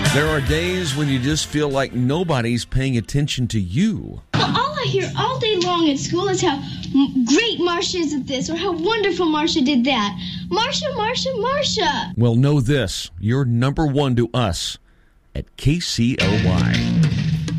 There are days when you just feel like nobody's paying attention to you. Well, all I hear all day long at school is how great Marcia is at this or how wonderful Marcia did that. Marcia, Marcia, Marcia. Well, know this. You're number one to us at KCLY.